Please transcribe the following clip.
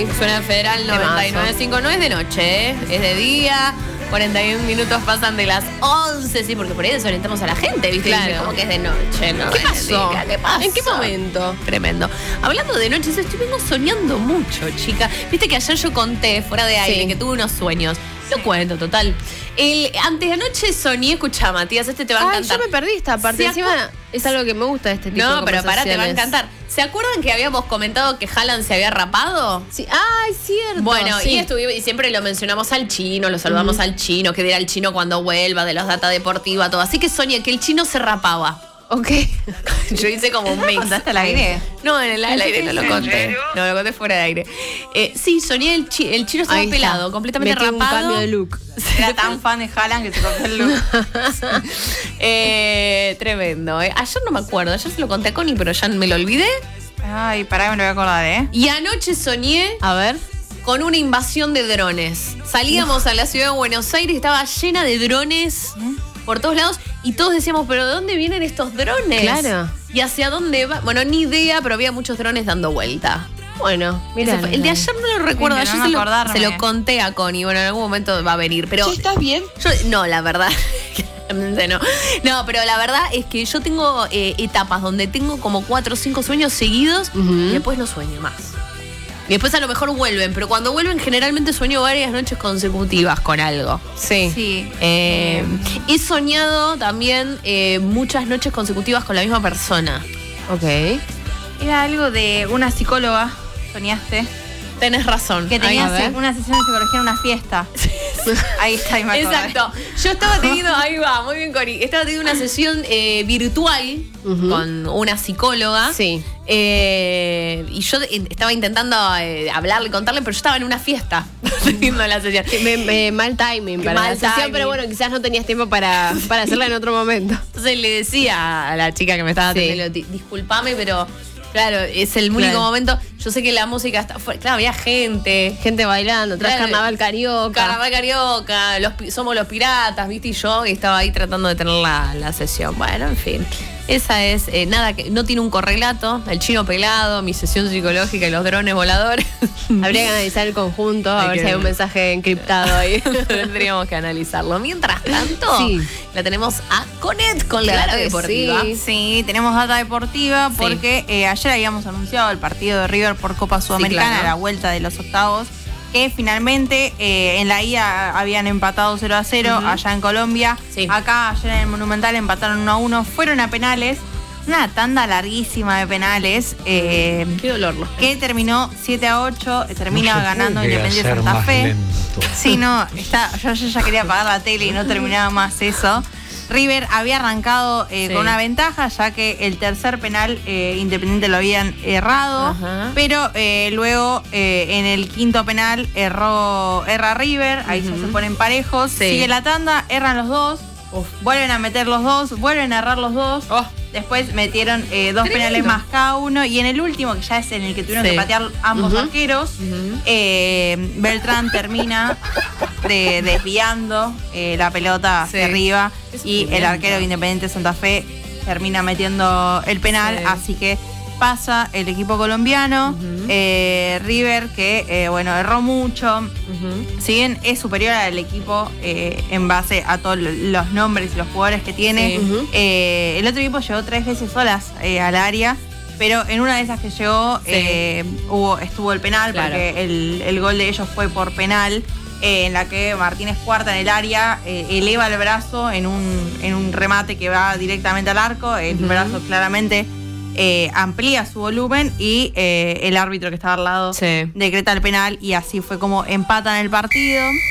Suena Federal 99.5. No es de noche, es de día. 41 minutos pasan de las 11, sí, porque por ahí desorientamos a la gente, ¿viste? Claro. Dice, como que es de noche, ¿no? ¿Qué pasó? ¿Qué pasó? ¿En qué momento? Tremendo. Hablando de noches, vengo soñando mucho, chica. Viste que ayer yo conté, fuera de aire, Sí. que tuve unos sueños. Lo cuento, total. Antes de anoche soñé, escuchá, Matías, te va a encantar. Yo me perdí esta parte. ¿Se Encima es algo que me gusta de este tipo de No, pero pará, te va a conversaciones. encantar. ¿Se acuerdan que habíamos comentado que Haaland se había rapado? Sí. Ay, cierto. Bueno, sí. y siempre lo mencionamos al chino, lo saludamos al chino, que dirá el chino cuando vuelva, de los data deportiva, todo. Así que soñé que el chino se rapaba. Ok. Yo hice como un mix. ¿Contaste al aire? No, en el aire no lo conté. No, lo conté fuera de aire. Sí, soñé el chino estaba Ahí está. pelado, completamente Metió un rapado. cambio de look. Era tan fan de Haaland que se cortó el look. Tremendo. Ayer no me acuerdo, ayer se lo conté a Connie, pero ya me lo olvidé. Ay, pará que me lo voy a acordar, ¿eh? Y anoche soñé A ver. con una invasión de drones. Salíamos a la ciudad de Buenos Aires, estaba llena de drones por todos lados y todos decíamos, ¿pero de dónde vienen estos drones? Claro. ¿Y hacia dónde va? Bueno, ni idea, pero había muchos drones dando vuelta. Bueno, mira. Ese fue- el de ayer no lo recuerdo, Ay, ayer pero no se lo, acordarme. se lo conté a Connie. Bueno, en algún momento va a venir, pero... ¿Estás bien? No, la verdad, claramente no. No, pero la verdad es que yo tengo etapas donde tengo como 4 o 5 sueños seguidos y después no sueño más. Y después a lo mejor vuelven, pero cuando vuelven generalmente sueño varias noches consecutivas con algo. Sí. Sí. He soñado también muchas noches consecutivas con la misma persona. Ok. Era algo de una psicóloga, soñaste, Tenés razón. que a tenía ver. una sesión de psicología en una fiesta. Ahí está, y me acordé. Exacto. Yo estaba teniendo, ahí va, muy bien, Cori. Estaba teniendo una sesión virtual con una psicóloga. Sí. Y yo estaba intentando hablarle, contarle, pero yo estaba en una fiesta teniendo la sesión. Mal timing para Mal la sesión, timing. pero bueno, quizás no tenías tiempo para hacerla en otro momento. Entonces le decía a la chica que me estaba Sí. atendiendo, disculpame, pero claro, es el único Claro. momento. Yo sé que la música está fuera. Claro, había gente. Gente bailando, tras Claro. carnaval carioca. Carnaval carioca, somos los piratas, ¿viste? Y yo estaba ahí tratando de tener la sesión. Bueno, en fin. Esa es, nada, que no tiene un correlato. El chino pelado, mi sesión psicológica y los drones voladores. Habría que analizar el conjunto, a Hay ver que- si hay un mensaje encriptado ahí. Tendríamos que analizarlo. Mientras tanto, Sí. la tenemos a Conet con la Claro data que deportiva. sí. Sí, tenemos data deportiva porque ayer habíamos anunciado el partido de River por Copa Sudamericana, claro. la vuelta de los octavos, que finalmente en la ida habían empatado 0-0 allá en Colombia. Sí. Acá ayer en el Monumental empataron 1-1, fueron a penales, una tanda larguísima de penales. Qué dolor. Que terminó 7-8, termina ganando Independiente Santa Fe. Sí, no, yo ya quería apagar la tele y no terminaba más eso. River había arrancado con una ventaja, ya que el tercer penal Independiente lo habían errado, Ajá. pero luego en el quinto penal erra River, ahí ya se ponen parejos, Sí. sigue la tanda, erran los dos, vuelven a meter los dos, vuelven a errar los dos. Oh. Después metieron 2 penales más cada uno. Y en el último, que ya es en el que tuvieron Sí. que patear ambos arqueros, Beltrán termina desviando la pelota hacia Sí. arriba. Es Y el tremendo. arquero de Independiente Santa Fe termina metiendo el penal. Sí. Así que pasa el equipo colombiano. River, que erró mucho. Si bien es superior al equipo en base a todos los nombres y los jugadores que tiene, Sí. el otro equipo llegó 3 veces solas al área, pero en una de esas que llegó estuvo el penal, Claro. porque el gol de ellos fue por penal, en la que Martínez Cuarta en el área eleva el brazo en un remate que va directamente al arco, el brazo claramente amplía su volumen y el árbitro que estaba al lado Sí. decreta el penal y así fue como empatan el partido.